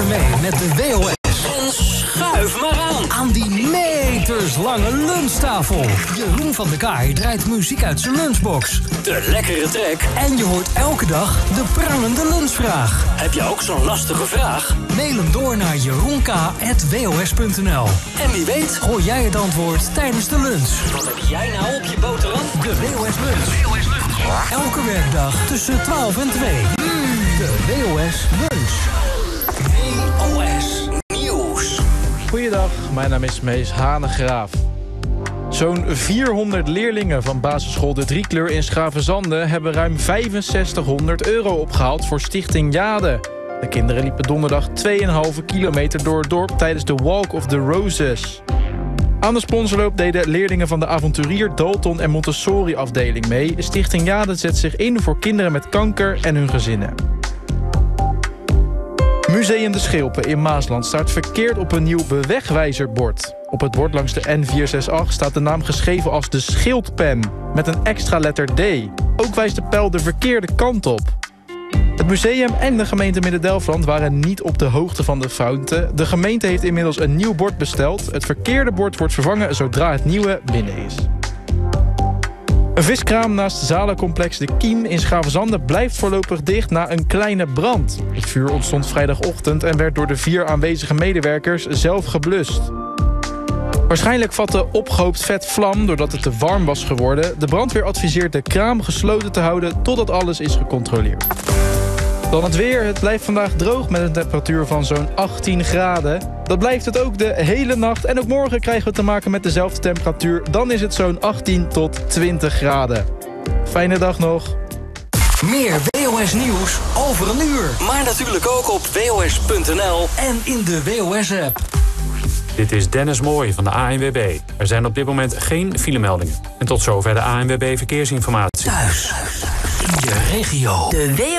lekker mee met de WOS. En schuif maar aan die meterslange lunchtafel. Jeroen van der Kaai draait muziek uit zijn lunchbox. De lekkere trek. En je hoort elke dag de prangende lunchvraag. Heb je ook zo'n lastige vraag? Mail hem door naar jeroenk@wos.nl. En wie weet hoor jij het antwoord tijdens de lunch. Wat heb jij nou op je boterham? De WOS Lunch. Elke werkdag tussen 12 en 2. De WOS Lunch. WOS Nieuws. Goeiedag, mijn naam is Mees Hanegraaf. Zo'n 400 leerlingen van basisschool De Driekleur in Schravenzande hebben ruim €6500 opgehaald voor Stichting Jade. De kinderen liepen donderdag 2,5 kilometer door het dorp tijdens de Walk of the Roses. Aan de sponsorloop deden leerlingen van de Avonturier, Dalton en Montessori afdeling mee. Stichting Jade zet zich in voor kinderen met kanker en hun gezinnen. Museum de Schilpen in Maasland staat verkeerd op een nieuw bewegwijzerbord. Op het bord langs de N468 staat de naam geschreven als de Schildpen, met een extra letter D. Ook wijst de pijl de verkeerde kant op. Het museum en de gemeente Midden-Delfland waren niet op de hoogte van de fouten. De gemeente heeft inmiddels een nieuw bord besteld. Het verkeerde bord wordt vervangen zodra het nieuwe binnen is. Een viskraam naast het zalencomplex De Kiem in Schravenzande blijft voorlopig dicht na een kleine brand. Het vuur ontstond vrijdagochtend en werd door de 4 aanwezige medewerkers zelf geblust. Waarschijnlijk vatte opgehoopt vet vlam doordat het te warm was geworden. De brandweer adviseert de kraam gesloten te houden totdat alles is gecontroleerd. Dan het weer. Het blijft vandaag droog met een temperatuur van zo'n 18 graden. Dat blijft het ook de hele nacht. En ook morgen krijgen we te maken met dezelfde temperatuur. Dan is het zo'n 18 tot 20 graden. Fijne dag nog. Meer WOS Nieuws over een uur. Maar natuurlijk ook op WOS.nl en in de WOS-app. Dit is Dennis Mooij van de ANWB. Er zijn op dit moment geen filemeldingen. En tot zover de ANWB Verkeersinformatie. Thuis, in je regio. De